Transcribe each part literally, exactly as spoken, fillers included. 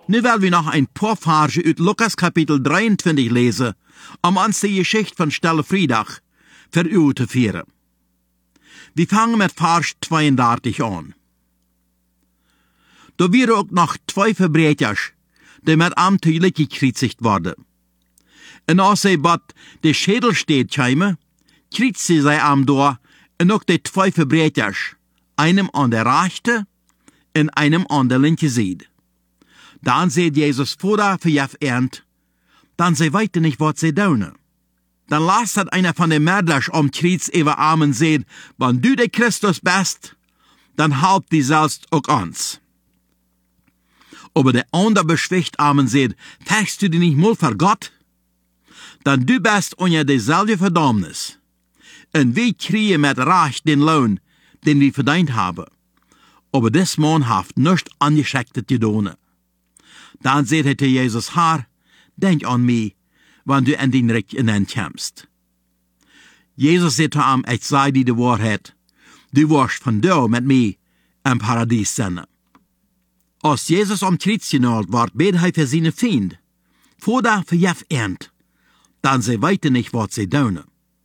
Nu werden wir noch ein paar Verse uit Lukas Kapitel drieëntwintig lesen, um uns die Geschichte von Stille Vrijdag für u te führen. Wir fangen mit Vers tweeëndertig an. Da waren auch noch zwei Verbrechers, die mit am Tülich gekreuzigt worden. En als sie bad de Schädel steht käme, kreuzte sie am door en ook die zwei Verbrechers, einem an der rechte en einem an der linke Seite. Dann seht Jesus Vater für jef ernt, dann sie weite nicht, was sie tun. Dann lasst einer von den Märdlers am Kreuz über Armen sehen, wenn du der Christus bist, dann halb die selbst auch uns. Aber der andere beschwicht Armen sieht, fährst du dich nicht mal für Gott? Dann du bist unter derselbe Verdammnis. Und wir kriegen mit Recht den Lohn, den wir verdient haben. Aber des Mann haft nicht angeschickt getan. Dann sagt er zu Jesus, Herr, denk an mich, wenn du in den Reich hineinkommst. Jesus sagt zu ihm, ich sage dir die Wahrheit, du wirst von da mit mir im Paradies sein. Als Jesus am Kreuz genagelt wird, bet er für seine Feinde, Vater für jef ernt, dann sie weiten nicht, was sie tun.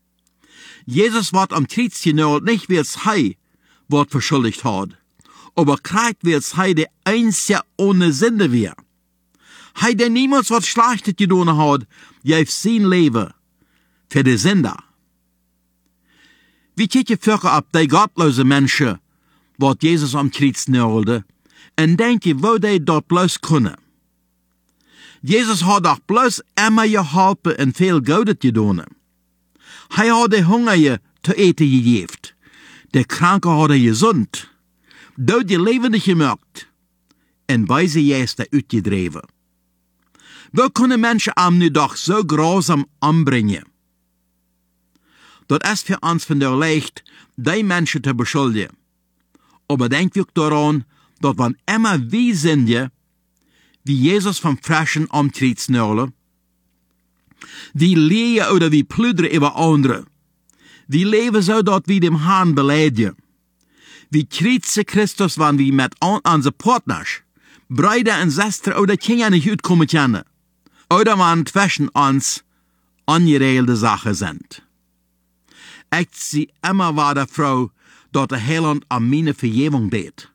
Jesus wird am Kreuz genagelt, nicht wie es er wird verschuldigt hat, aber kriegt wie es er der einzige ohne Sünde wäre. Hij der niemals was Schlechtes getan hat, geeft sein Leben für die Sünder. Wie kijken völker op die gottlose Menschen, wat Jesus am Kreuz nagelte, en denken wo die dat bloß kunnen. Jesus hat doch bloß immer geholpen en veel Gutes getan. Hij hat de Hungerige te eten gegeven, de Kranke hat er gesund, dood je levendig gemaakt, en wijze Geesten uitgedreven. Wo kunnen Menschen am nu doch so grausam anbringen? Dat is für uns von der Leicht, die Menschen zu beschuldigen. Aber denk ook daran, dat wann immer wie sind, wie Jesus vom Frischen am Kreuz nageln, wie lehen oder wie plüderen über andere, wie leben so, dat wie dem Herrn beleidigen, wie kreuzen Christus, wann wir mit unseren Partners, Brüder und Schwestern oder Kinder nicht uitkommen können, oder man zwischen uns ungeregelte Sachen sind. Ich sehe immer wieder froh, dass der Heiland an meine Vergebung deed.